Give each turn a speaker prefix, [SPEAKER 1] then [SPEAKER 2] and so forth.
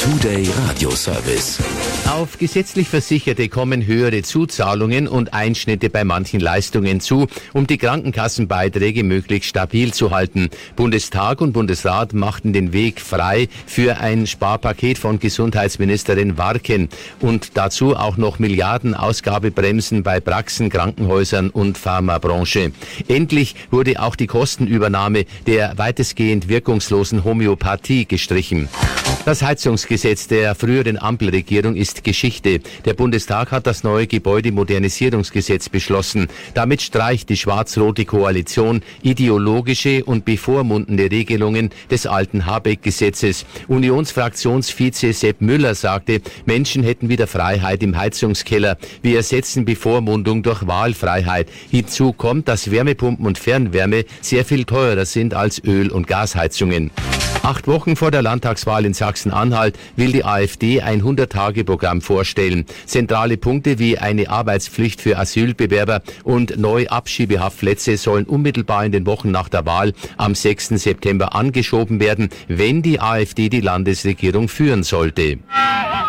[SPEAKER 1] Today Radio Service.
[SPEAKER 2] Auf gesetzlich Versicherte kommen höhere Zuzahlungen und Einschnitte bei manchen Leistungen zu, um die Krankenkassenbeiträge möglichst stabil zu halten. Bundestag und Bundesrat machten den Weg frei für ein Sparpaket von Gesundheitsministerin Warken und dazu auch noch Milliarden Ausgabebremsen bei Praxen, Krankenhäusern und Pharmabranche. Endlich wurde auch die Kostenübernahme der weitestgehend wirkungslosen Homöopathie gestrichen. Das Heizungsgesetz der früheren Ampelregierung ist Geschichte. Der Bundestag hat das neue Gebäudemodernisierungsgesetz beschlossen. Damit streicht die schwarz-rote Koalition ideologische und bevormundende Regelungen des alten Habeck-Gesetzes. Unionsfraktionsvize Sepp Müller sagte, Menschen hätten wieder Freiheit im Heizungskeller. Wir ersetzen Bevormundung durch Wahlfreiheit. Hinzu kommt, dass Wärmepumpen und Fernwärme sehr viel teurer sind als Öl- und Gasheizungen. 8 Wochen vor der Landtagswahl in Sachsen-Anhalt will die AfD ein 100-Tage-Programm vorstellen. Zentrale Punkte wie eine Arbeitspflicht für Asylbewerber und Neuabschiebehaftplätze sollen unmittelbar in den Wochen nach der Wahl am 6. September angeschoben werden, wenn die AfD die Landesregierung führen sollte.